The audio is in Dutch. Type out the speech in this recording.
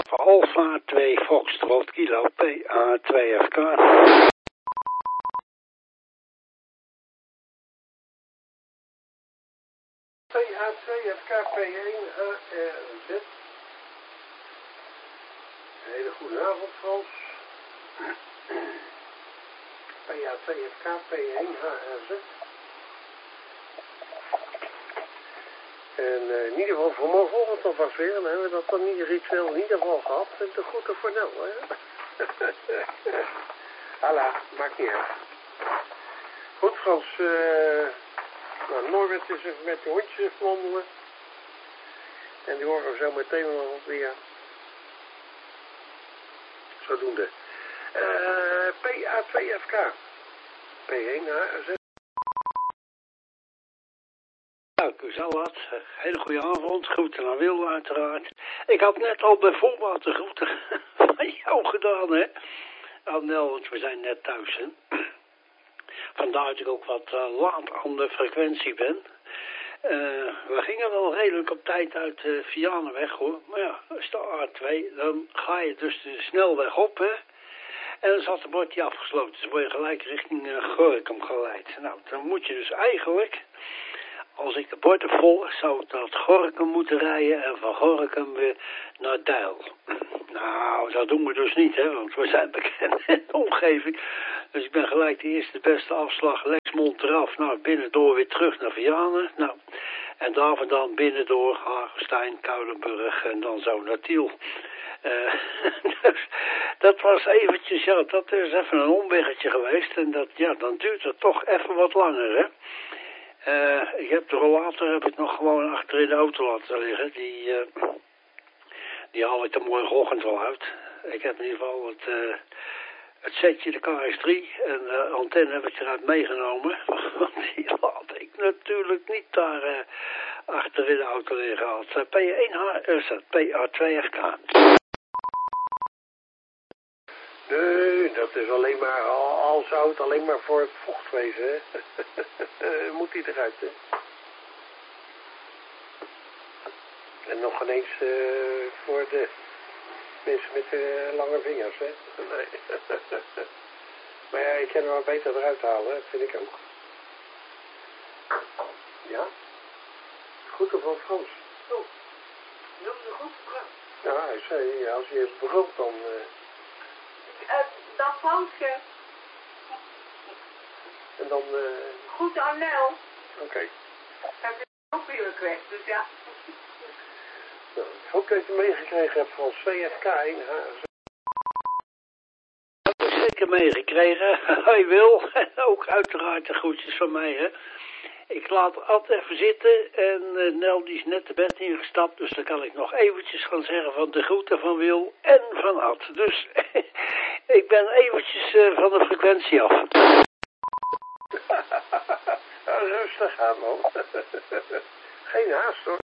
Alpha 2 Foxtrot Kilo PA2FK. PA2FK P1 HRZ. Hele goede avond, Frans. PA2FK P1 HRZ. En in ieder geval voor morgenochtend alvast weer. Dan hebben we dat dan niet ritueel in ieder geval gehad. En de groeten voor Nel, hè. Alla, maakt niet uit. Goed, Frans. Nou, Norbert is even met de hondjes wandelen. En die horen we zo meteen wel weer. Zodoende. PA2FK. P1 HRZ. Nou, Kuzalad, hele goede avond, groeten aan Wil uiteraard. Ik had net al bijvoorbeeld de groeten van jou gedaan, hè. Nel, want we zijn net thuis, hè. Vandaar dat ik ook wat laat aan de frequentie ben. We gingen wel redelijk op tijd uit Vianenweg, hoor. Maar ja, dat is de A2, dan ga je dus de snelweg op, hè. En dan zat het bordje afgesloten, dus word je gelijk richting Gorinchem geleid. Nou, dan moet je dus eigenlijk... Als ik de borden volg, zou ik naar Gorinchem moeten rijden en van Gorinchem weer naar Deil. Nou, dat doen we dus niet, hè, want we zijn bekend in de omgeving. Dus ik ben gelijk de eerste beste afslag, Lexmond eraf, nou, binnendoor weer terug naar Vianen. Nou, en daar vandaan binnendoor, Hagestein, Koudenburg en dan zo naar Tiel. Dus dat was eventjes, ja, dat is even een omweggetje geweest. En dat, ja, dan duurt het toch even wat langer, hè. Ik heb de rollator nog gewoon achter in de auto laten liggen. Die haal ik er morgenochtend wel uit. Ik heb in ieder geval het setje, de KS3 en de antenne heb ik eruit meegenomen. Want die laat ik natuurlijk niet daar achter in de auto liggen. Als P1 PA2FK. Nee, dat is alleen maar, al zou het alleen maar voor het vocht wezen, hè. Moet die eruit, hè. En nog ineens voor de mensen met de lange vingers, hè. Nee. Maar ja, ik kan er wel beter eruit halen, dat vind ik ook. Ja? Groeten van Frans. Oh, noem ze goed, Frans. Ja, hij zei, als je het bevult, dan... Dag Fransje. En dan... Goed aan Nel. Oké. Heb je ook weer request, dus ja. Nou, ik hoop dat je meegekregen hebt van CFK1. Dat heb ik zeker meegekregen. Hij wil. En ook uiteraard de groetjes van mij, hè. Ik laat Ad even zitten en Nel die is net de bed ingestapt, dus dan kan ik nog eventjes gaan zeggen van de groeten van Wil en van Ad. Dus ik ben eventjes van de frequentie af. Rustig aan, man. Geen haast, hoor.